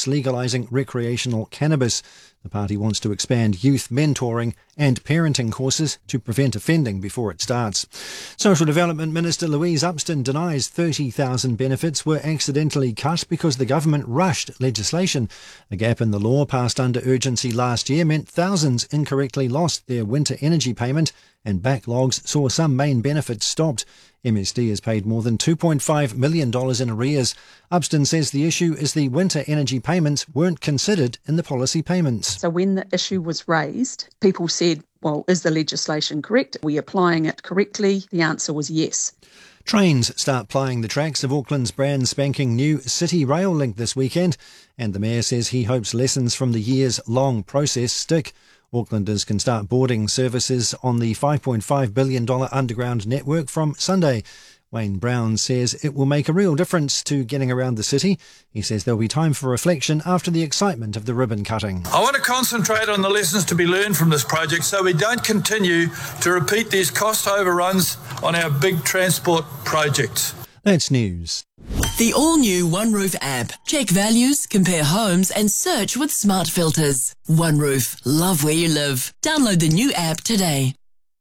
supports legalising recreational cannabis. The party wants to expand youth mentoring and parenting courses to prevent offending before it starts. Social Development Minister Louise Upston denies 30,000 benefits were accidentally cut because the government rushed legislation. A gap in the law passed under urgency last year meant thousands incorrectly lost their winter energy payment, and backlogs saw some main benefits stopped. MSD has paid more than $2.5 million in arrears. Upston says the issue is the winter energy payments weren't considered in the policy payments. So when the issue was raised, people said, well, is the legislation correct? Are we applying it correctly? The answer was yes. Trains start plying the tracks of Auckland's brand spanking new City Rail link this weekend, and the Mayor says he hopes lessons from the years-long process stick. Aucklanders can start boarding services on the $5.5 billion underground network from Sunday. Wayne Brown says it will make a real difference to getting around the city. He says there'll be time for reflection after the excitement of the ribbon cutting. I want to concentrate on the lessons to be learned from this project so we don't continue to repeat these cost overruns on our big transport projects. That's news. The all-new OneRoof app. Check values, compare homes and search with smart filters. OneRoof. Love where you live. Download the new app today.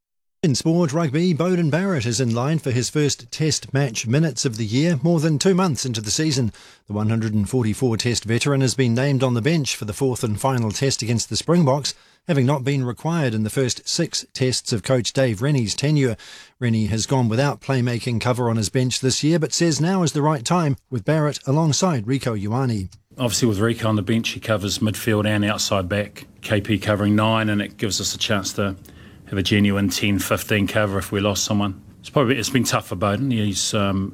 In sport rugby, Beauden Barrett is in line for his first test match minutes of the year, more than 2 months into the season. The 144 test veteran has been named on the bench for the fourth and final test against the Springboks, having not been required in the first 6 tests of coach Dave Rennie's tenure. Rennie has gone without playmaking cover on his bench this year, but says now is the right time with Barrett alongside Rieko Ioane. Obviously with Rieko on the bench, he covers midfield and outside back, KP covering 9, and it gives us a chance to have a genuine 10-15 cover if we lost someone. It's been tough for Beauden. He's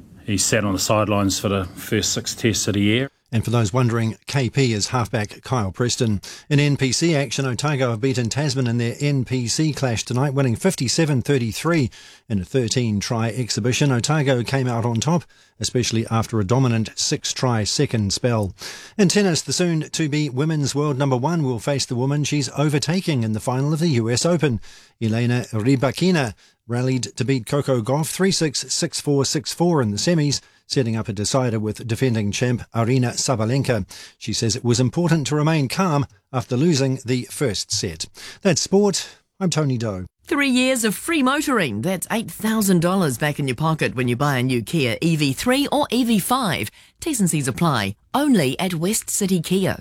sat on the sidelines for the first 6 tests of the year. And for those wondering, KP is halfback Kyle Preston. In NPC action, Otago have beaten Tasman in their NPC clash tonight, winning 57-33 in a 13-try exhibition. Otago came out on top, especially after a dominant 6-try second spell. In tennis, the soon-to-be women's world number 1 will face the woman she's overtaking in the final of the US Open. Elena Rybakina rallied to beat Coco Gauff 3-6, 6-4, 6-4 in the semis, setting up a decider with defending champ Aryna Sabalenka. She says it was important to remain calm after losing the first set. That's sport. I'm Tony Doe. 3 years of free motoring. That's $8,000 back in your pocket when you buy a new Kia EV3 or EV5. T's and C's apply. Only at West City Kia.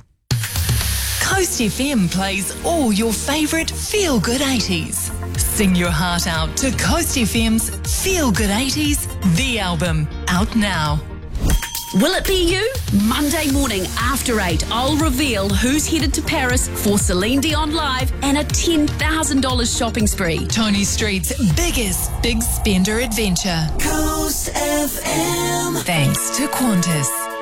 Coast FM plays all your favourite feel-good 80s. Sing your heart out to Coast FM's Feel Good 80s, the album, out now. Will it be you? Monday morning after 8, I'll reveal who's headed to Paris for Celine Dion Live and a $10,000 shopping spree. Tony Street's biggest big spender adventure. Coast FM. Thanks to Qantas.